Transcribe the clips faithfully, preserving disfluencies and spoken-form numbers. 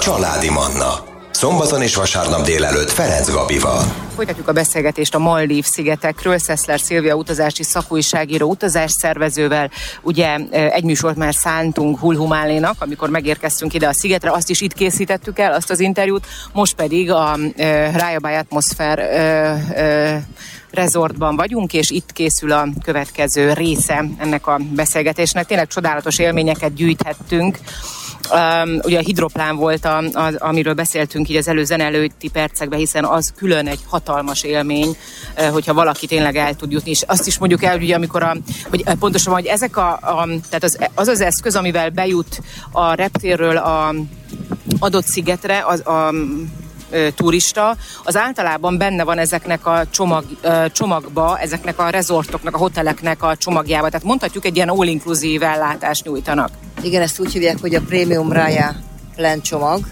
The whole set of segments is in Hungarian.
Családi Manna. Szombaton és vasárnap délelőtt Ferenc Gabival. Folytatjuk a beszélgetést a Maldív-szigetekről, Szeszler Szilvia utazási szakújságíró utazásszervezővel. Ugye egy műsort már szántunk Hulhumálénak, amikor megérkeztünk ide a szigetre, azt is itt készítettük el, azt az interjút, most pedig a Raja-Bay Atmosphere resortban vagyunk, és itt készül a következő része ennek a beszélgetésnek. Tényleg csodálatos élményeket gyűjthettünk. Um, ugye a hidroplán volt, a, a, amiről beszéltünk így az előző előtti percekben, hiszen az külön egy hatalmas élmény, uh, hogyha valaki tényleg el tud jutni. És azt is mondjuk el, hogy ugye, amikor a, hogy pontosan, hogy ezek a, a tehát az, az az eszköz, amivel bejut a reptérről a adott szigetre, az a turista, az általában benne van ezeknek a csomag, csomagba, ezeknek a rezortoknak, a hoteleknek a csomagjába. Tehát mondhatjuk, egy ilyen all-inclusive ellátást nyújtanak. Igen, ezt úgy hívják, hogy a Premium Raja Plan csomag,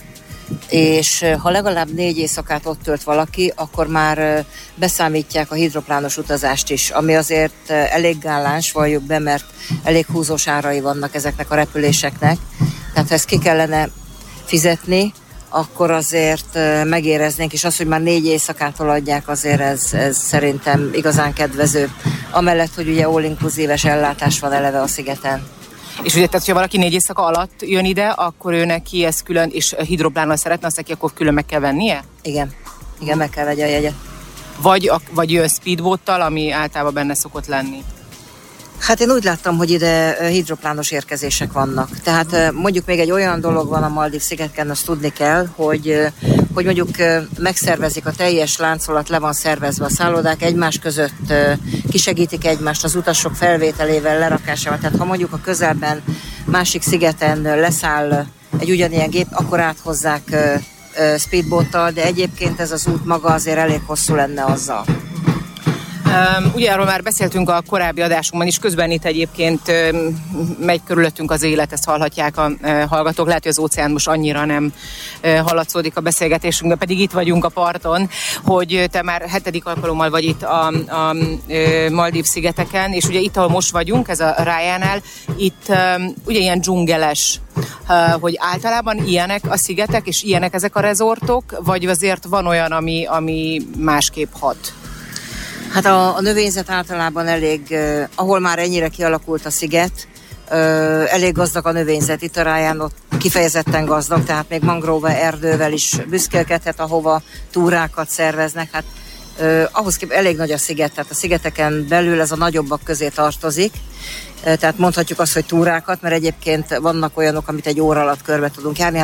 és ha legalább négy éjszakát ott tölt valaki, akkor már beszámítják a hidroplános utazást is, ami azért elég gáláns, valljuk be, mert elég húzós árai vannak ezeknek a repüléseknek. Tehát ha ezt ki kellene fizetni, akkor azért megéreznénk, és az, hogy már négy éjszakától adják, azért ez, ez szerintem igazán kedvező. Amellett, hogy ugye all-inclusive-es ellátás van eleve a szigeten. És ugye, tehát, ha valaki négy éjszaka alatt jön ide, akkor ő neki ez külön, és hidroplánnal szeretne, azt neki akkor külön meg kell vennie? Igen, igen, meg kell vegye a jegyet. Vagy, vagy jön speedboattal, ami általában benne szokott lenni? Hát én úgy láttam, hogy ide hidroplános érkezések vannak. Tehát mondjuk még egy olyan dolog van a Maldív-szigeteken, azt tudni kell, hogy, hogy mondjuk megszervezik a teljes láncolat, le van szervezve a szállodák, egymás között kisegítik egymást az utasok felvételével, lerakásával. Tehát ha mondjuk a közelben másik szigeten leszáll egy ugyanilyen gép, akkor áthozzák speedboattal, de egyébként ez az út maga azért elég hosszú lenne azzal. Um, ugye arról már beszéltünk a korábbi adásunkban is, közben itt egyébként um, megy körülöttünk az élet, ezt hallhatják a uh, hallgatók, lehet, hogy az óceán most annyira nem uh, hallatszódik a beszélgetésünkben, pedig itt vagyunk a parton, hogy te már hetedik alkalommal vagy itt a, a uh, Maldív-szigeteken, és ugye itt, ahol most vagyunk, ez a Rajánál, itt um, ugye ilyen dzsungeles, uh, hogy általában ilyenek a szigetek, és ilyenek ezek a rezortok, vagy azért van olyan, ami, ami másképp hat? Hát a, a növényzet általában elég, uh, ahol már ennyire kialakult a sziget, uh, elég gazdag a növényzet. Itt a Raján ott kifejezetten gazdag, tehát még mangrove erdővel is büszkélkedhet, ahova túrákat szerveznek. Hát uh, ahhoz kép elég nagy a sziget, tehát a szigeteken belül ez a nagyobbak közé tartozik. Uh, tehát mondhatjuk azt, hogy túrákat, mert egyébként vannak olyanok, amit egy óra alatt körbe tudunk járni.